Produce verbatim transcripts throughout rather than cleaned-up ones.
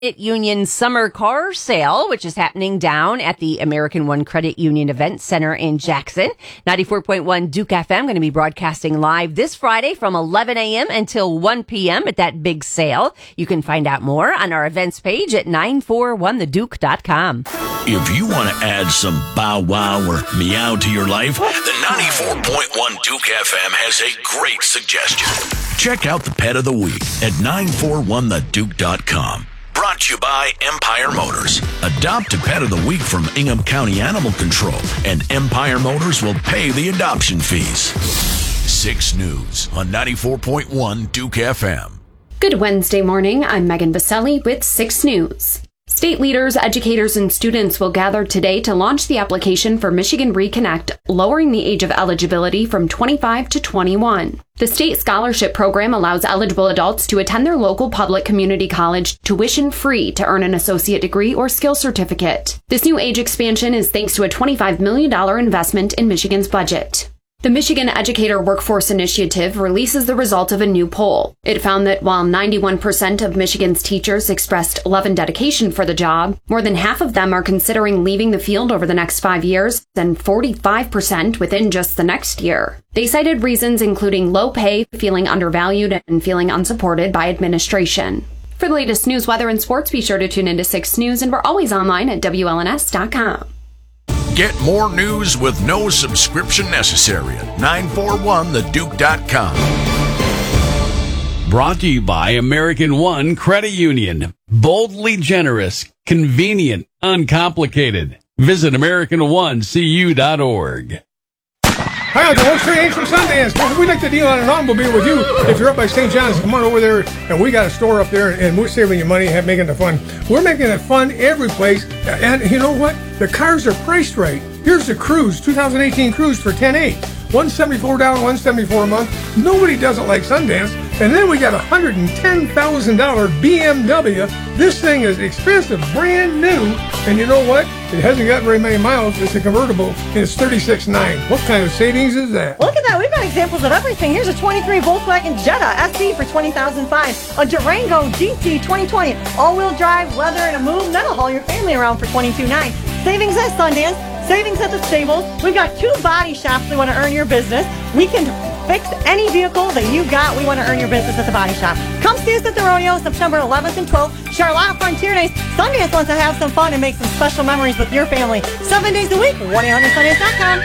Union Summer Car Sale, which is happening down at the American One Credit Union Event Center in Jackson. ninety-four point one Duke F M going to be broadcasting live this Friday from eleven a.m. until one p.m. at that big sale. You can find out more on our events page at nine four one the duke dot com. If you want to add some bow wow or meow to your life, the ninety-four point one Duke F M has a great suggestion. Check out the Pet of the Week at nine four one the duke dot com. Brought to you by Empire Motors. Adopt a Pet of the Week from Ingham County Animal Control, and Empire Motors will pay the adoption fees. six News on ninety-four point one Duke F M. Good Wednesday morning. I'm Megan Baselli with six News. State leaders, educators, and students will gather today to launch the application for Michigan Reconnect, lowering the age of eligibility from twenty-five to twenty-one. The state scholarship program allows eligible adults to attend their local public community college tuition-free to earn an associate degree or skill certificate. This new age expansion is thanks to a twenty-five million dollars investment in Michigan's budget. The Michigan Educator Workforce Initiative releases the result of a new poll. It found that while ninety-one percent of Michigan's teachers expressed love and dedication for the job, more than half of them are considering leaving the field over the next five years, and forty-five percent within just the next year. They cited reasons including low pay, feeling undervalued, and feeling unsupported by administration. For the latest news, weather, and sports, be sure to tune into six News, and we're always online at W L N S dot com. Get more news with no subscription necessary at nine four one the duke dot com. Brought to you by American One Credit Union. Boldly generous, convenient, uncomplicated. Visit American One C U dot org. Hi, Uncle Oak Street Ace from Sundance. Well, we'd like to deal on an automobile with you. If you're up by Saint John's, come on over there, and we got a store up there, and we're saving you money and making it fun. We're making it fun every place, and you know what? The cars are priced right. Here's the Cruze, twenty eighteen Cruze for ten eight. one hundred seventy-four dollars down, one hundred seventy-four dollars a month. Nobody does it like Sundance. And then we got a one hundred ten thousand dollars B M W. This thing is expensive, brand new. And you know what? It hasn't got very many miles. It's a convertible, and it's thirty-six nine. What kind of savings is that? Look at that. We've got examples of everything. Here's a twenty-three Volkswagen Jetta S E for twenty thousand five dollars. A Durango G T twenty twenty. All-wheel drive, leather, and a move. That'll haul your family around for twenty-two nine. Savings at Sundance. Savings at the Stables. We've got two body shops we want to earn your business. We can fix any vehicle that you got. We want to earn your business at the body shop. Come see us at the rodeo September eleventh and twelfth. Charlotte Frontier Days. Sundance wants to have some fun and make some special memories with your family. Seven days a week. one eight hundred sundance dot com.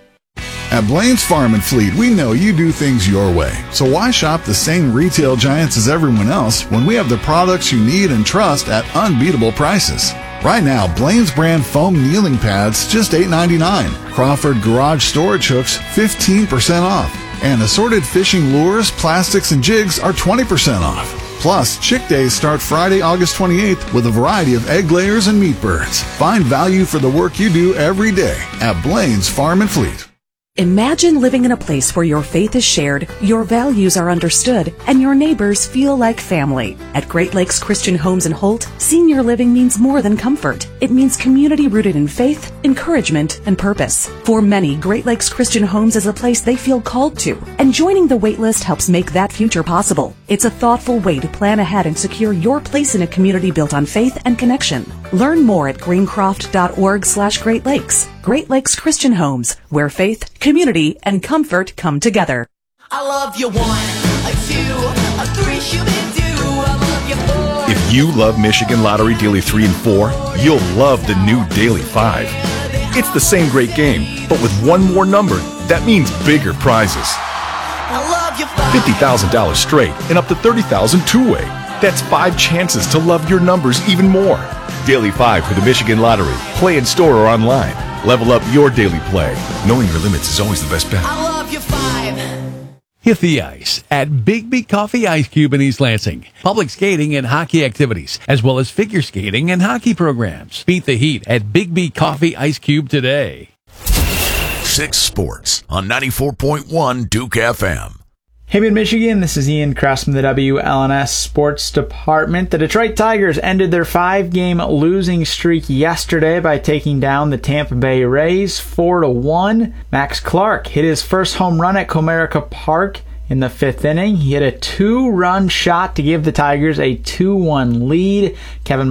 At Blaine's Farm and Fleet, we know you do things your way. So why shop the same retail giants as everyone else when we have the products you need and trust at unbeatable prices? Right now, Blaine's brand foam kneeling pads just eight ninety-nine. Crawford garage storage hooks fifteen percent off. And assorted fishing lures, plastics, and jigs are twenty percent off. Plus, Chick Days start Friday, August twenty-eighth with a variety of egg layers and meat birds. Find value for the work you do every day at Blaine's Farm and Fleet. Imagine living in a place where your faith is shared, your values are understood, and your neighbors feel like family. At Great Lakes Christian Homes in Holt, senior living means more than comfort. It means community rooted in faith, encouragement, and purpose. For many, Great Lakes Christian Homes is a place they feel called to, and joining the waitlist helps make that future possible. It's a thoughtful way to plan ahead and secure your place in a community built on faith and connection. Learn more at greencroft.org slash Great Lakes. Great Lakes Christian Homes, where faith, community, and comfort come together. I love you one, a two, a three, shoo-be-doo. I love you four. If you love Michigan Lottery Daily three and four, you'll love the new Daily five. It's the same great game, but with one more number, that means bigger prizes. I love you five. fifty thousand dollars straight and up to thirty thousand dollars two-way. That's five chances to love your numbers even more. Daily five for the Michigan Lottery. Play in store or online. Level up your daily play. Knowing your limits is always the best bet. I love you five. Hit the ice at Biggby Coffee Ice Cube in East Lansing. Public skating and hockey activities, as well as figure skating and hockey programs. Beat the heat at Biggby Coffee Ice Cube today. six Sports on ninety-four point one Duke F M. Hey, Mid-Michigan, this is Ian Kress from the W L N S Sports Department. The Detroit Tigers ended their five-game losing streak yesterday by taking down the Tampa Bay Rays four to one. Max Clark hit his first home run at Comerica Park in the fifth inning. He hit a two-run shot to give the Tigers a two one lead. Kevin